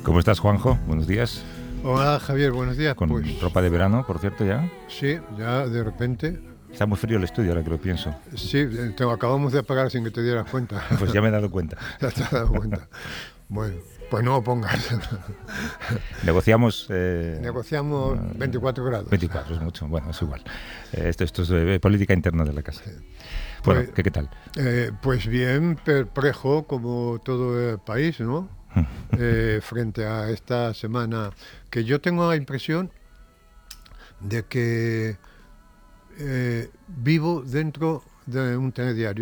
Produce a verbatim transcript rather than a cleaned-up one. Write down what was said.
¿Cómo estás, Juanjo? Buenos días. Hola Javier, buenos días. Con Pues ropa de verano, por cierto, ya. sí, ya de repente, Está muy frío el estudio ahora que lo pienso. sí, te acabamos de apagar sin que te dieras cuenta. Pues ya me he dado cuenta. Ya te has dado cuenta. Bueno, pues no lo pongas. Negociamos... Eh, Negociamos veinticuatro grados. veinticuatro, es mucho. Bueno, es igual. Eh, esto, esto es eh, política interna de la casa. Bueno, Pues, ¿qué, qué tal? eh, pues bien, perplejo como todo el país, ¿no? Eh, frente a esta semana, que yo tengo la impresión de que eh, vivo dentro de un telediario.